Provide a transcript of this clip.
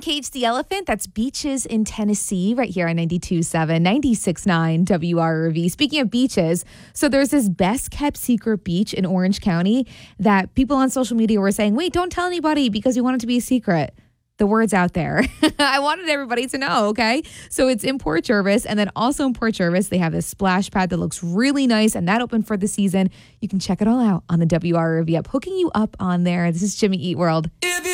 Cage the Elephant. That's beaches in Tennessee right here on 92.7, 96.9 WRV. Speaking of beaches, so there's this best kept secret beach in Orange County that people on social media were saying, wait, don't tell anybody because we want it to be a secret. The word's out there. I wanted everybody to know, okay? So it's in Port Jervis, and then also in Port Jervis, they have this splash pad that looks really nice, and that opened for the season. You can check it all out on the WRV app. Hooking you up on there. This is Jimmy Eat World.